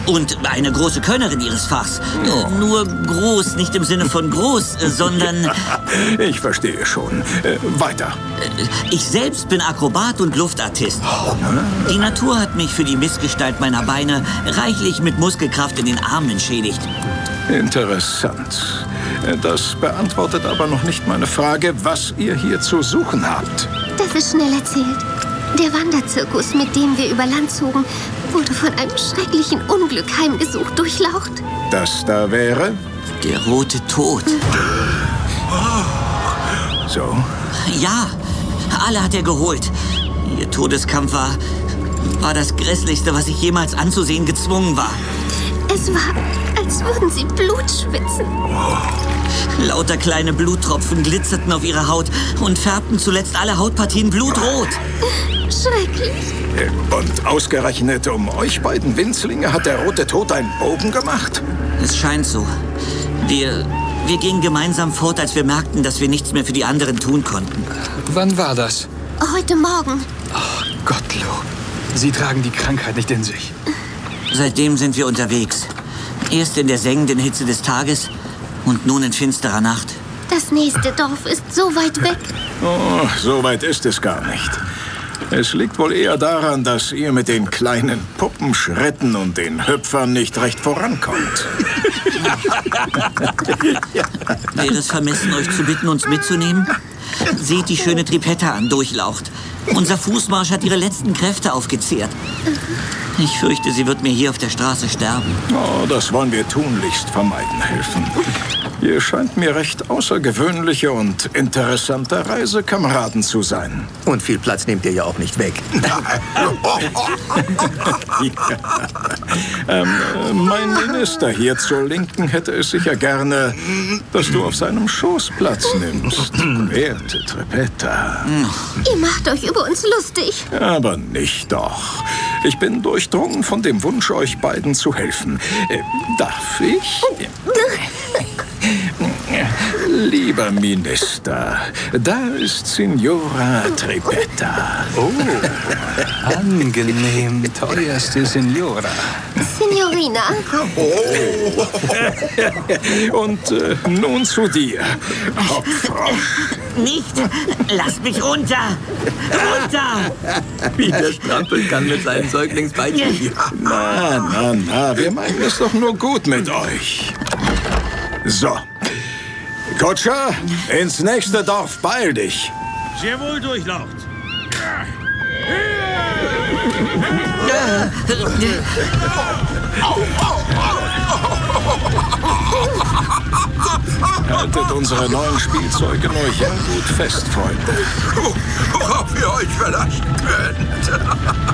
Und eine große Könnerin ihres Fachs. Nur groß, nicht im Sinne von groß, sondern... Ich verstehe schon. Weiter. Ich selbst bin Akrobat und Luftartist. Die Natur hat mich für die Missgestalt meiner Beine reichlich mit Muskelkraft in den Armen entschädigt. Interessant. Das beantwortet aber noch nicht meine Frage, was ihr hier zu suchen habt. Das ist schnell erzählt. Der Wanderzirkus, mit dem wir über Land zogen, wurde von einem schrecklichen Unglück heimgesucht durchlaucht. Das da wäre? Der rote Tod. So. Ja, alle hat er geholt. Ihr Todeskampf war das Grässlichste, was ich jemals anzusehen gezwungen war. Es war, als würden sie Blut schwitzen. Lauter kleine Bluttropfen glitzerten auf ihrer Haut und färbten zuletzt alle Hautpartien blutrot. Schrecklich. Und ausgerechnet um euch beiden Winzlinge hat der rote Tod einen Bogen gemacht? Es scheint so. Wir gingen gemeinsam fort, als wir merkten, dass wir nichts mehr für die anderen tun konnten. Wann war das? Heute Morgen. Oh, Gottlob. Sie tragen die Krankheit nicht in sich. Seitdem sind wir unterwegs. Erst in der sengenden Hitze des Tages und nun in finsterer Nacht. Das nächste Dorf ist so weit weg. Oh, so weit ist es gar nicht. Es liegt wohl eher daran, dass ihr mit den kleinen Puppenschritten und den Hüpfern nicht recht vorankommt. Wäre es vermessen, euch zu bitten, uns mitzunehmen? Seht die schöne Tripetta an, Durchlaucht. Unser Fußmarsch hat ihre letzten Kräfte aufgezehrt. Ich fürchte, sie wird mir hier auf der Straße sterben. Oh, das wollen wir tunlichst vermeiden helfen. Ihr scheint mir recht außergewöhnliche und interessante Reisekameraden zu sein. Und viel Platz nehmt ihr ja auch nicht weg. Mein Minister hier zur Linken hätte es sicher gerne, dass du auf seinem Schoß Platz nimmst. Werte Tripetta. Ihr macht euch über uns lustig. Aber nicht doch. Ich bin durchdrungen von dem Wunsch, euch beiden zu helfen. Darf ich? Lieber Minister, da ist Signora Tripetta. Oh, angenehm, teuerste Signora. Signorina. Und nun zu dir, Hauptfrosch. Nicht! Lasst mich runter! Runter! Wie der strampeln kann mit seinem Säuglingsbein. Na, wir meinen es doch nur gut mit euch. So. Kutscher, ins nächste Dorf, beeil dich. Sehr wohl, Durchlaucht. Haltet unsere neuen Spielzeuge nur ja gut fest, Freunde. Worauf ihr euch verlassen könnt.